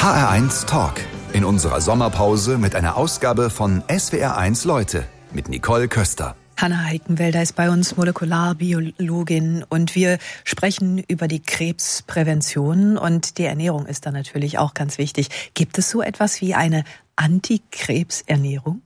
HR1 Talk. In unserer Sommerpause mit einer Ausgabe von SWR1 Leute mit Nicole Köster. Hanna Heikenwälder ist bei uns, Molekularbiologin, und wir sprechen über die Krebsprävention, und die Ernährung ist da natürlich auch ganz wichtig. Gibt es so etwas wie eine Antikrebsernährung?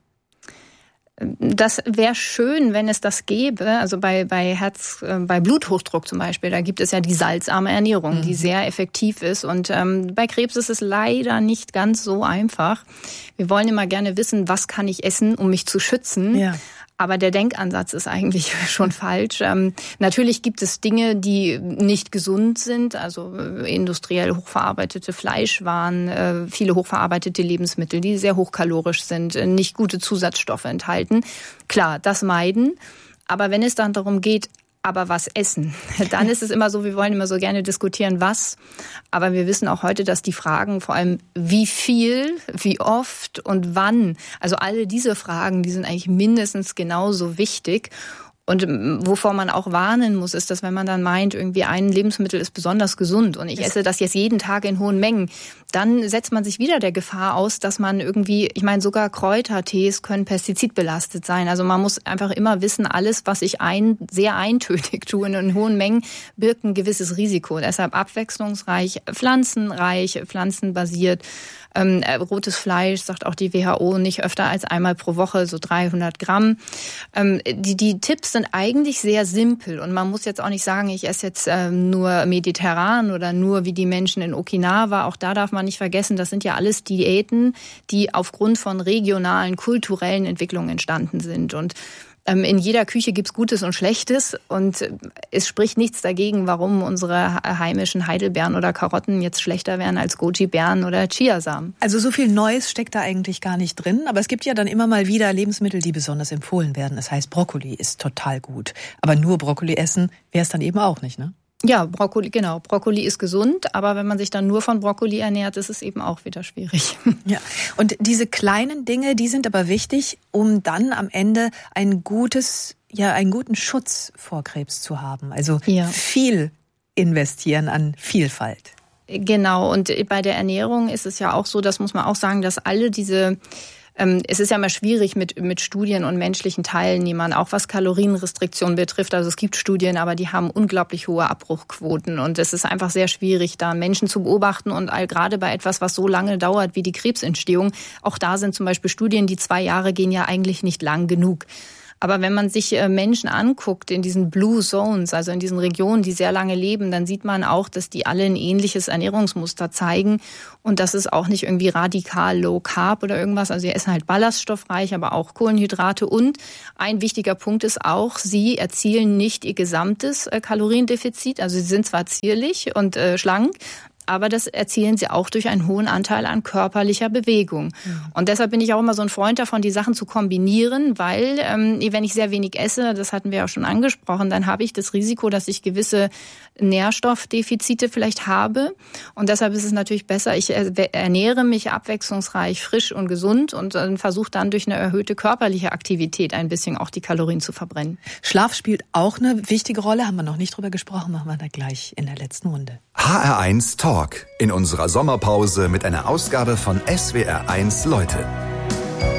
Das wäre schön, wenn es das gäbe. Also bei Bluthochdruck zum Beispiel, da gibt es ja die salzarme Ernährung, die sehr effektiv ist. Und bei Krebs ist es leider nicht ganz so einfach. Wir wollen immer gerne wissen, was kann ich essen, um mich zu schützen. Ja. Aber der Denkansatz ist eigentlich schon falsch. Natürlich gibt es Dinge, die nicht gesund sind, also industriell hochverarbeitete Fleischwaren, viele hochverarbeitete Lebensmittel, die sehr hochkalorisch sind, nicht gute Zusatzstoffe enthalten. Klar, das meiden. Aber wenn es dann darum geht, aber was essen? Dann ist es immer so, wir wollen immer so gerne diskutieren, was. Aber wir wissen auch heute, dass die Fragen vor allem wie viel, wie oft und wann, also alle diese Fragen, die sind eigentlich mindestens genauso wichtig. Und wovor man auch warnen muss, ist, dass wenn man dann meint, irgendwie ein Lebensmittel ist besonders gesund und ich esse das jetzt jeden Tag in hohen Mengen, dann setzt man sich wieder der Gefahr aus, dass man irgendwie, ich meine, sogar Kräutertees können pestizidbelastet sein. Also man muss einfach immer wissen, alles, was ich sehr eintönig tue in hohen Mengen, birgt ein gewisses Risiko. Deshalb abwechslungsreich, pflanzenbasiert. Rotes Fleisch, sagt auch die WHO, nicht öfter als einmal pro Woche, so 300 Gramm. Die Tipps sind eigentlich sehr simpel und man muss jetzt auch nicht sagen, ich esse jetzt nur mediterran oder nur wie die Menschen in Okinawa. Auch da darf man nicht vergessen, das sind ja alles Diäten, die aufgrund von regionalen, kulturellen Entwicklungen entstanden sind. Und in jeder Küche gibt's Gutes und Schlechtes und es spricht nichts dagegen, warum unsere heimischen Heidelbeeren oder Karotten jetzt schlechter wären als Goji-Beeren oder Chiasamen. Also so viel Neues steckt da eigentlich gar nicht drin, aber es gibt ja dann immer mal wieder Lebensmittel, die besonders empfohlen werden. Das heißt, Brokkoli ist total gut, aber nur Brokkoli essen wäre es dann eben auch nicht, ne? Ja, Brokkoli, genau. Brokkoli ist gesund, aber wenn man sich dann nur von Brokkoli ernährt, ist es eben auch wieder schwierig. Ja. Und diese kleinen Dinge, die sind aber wichtig, um dann am Ende einen guten Schutz vor Krebs zu haben. Also viel investieren an Vielfalt. Genau. Und bei der Ernährung ist es ja auch so, das muss man auch sagen, dass alle diese es ist ja immer schwierig mit Studien und menschlichen Teilnehmern, auch was Kalorienrestriktion betrifft. Also es gibt Studien, aber die haben unglaublich hohe Abbruchquoten. Und es ist einfach sehr schwierig, da Menschen zu beobachten. Und gerade bei etwas, was so lange dauert wie die Krebsentstehung, auch da sind zum Beispiel Studien, die 2 Jahre gehen ja eigentlich nicht lang genug. Aber wenn man sich Menschen anguckt in diesen Blue Zones, also in diesen Regionen, die sehr lange leben, dann sieht man auch, dass die alle ein ähnliches Ernährungsmuster zeigen. Und das ist auch nicht irgendwie radikal Low Carb oder irgendwas. Also sie essen halt ballaststoffreich, aber auch Kohlenhydrate. Und ein wichtiger Punkt ist auch, sie erzielen nicht ihr gesamtes Kaloriendefizit. Also sie sind zwar zierlich und schlank, aber das erzielen sie auch durch einen hohen Anteil an körperlicher Bewegung. Mhm. Und deshalb bin ich auch immer so ein Freund davon, die Sachen zu kombinieren, weil wenn ich sehr wenig esse, das hatten wir ja auch schon angesprochen, dann habe ich das Risiko, dass ich gewisse Nährstoffdefizite vielleicht habe. Und deshalb ist es natürlich besser, ich ernähre mich abwechslungsreich, frisch und gesund und versuche dann durch eine erhöhte körperliche Aktivität ein bisschen auch die Kalorien zu verbrennen. Schlaf spielt auch eine wichtige Rolle, haben wir noch nicht drüber gesprochen, machen wir da gleich in der letzten Runde. HR1 Talk in unserer Sommerpause mit einer Ausgabe von SWR1 Leute.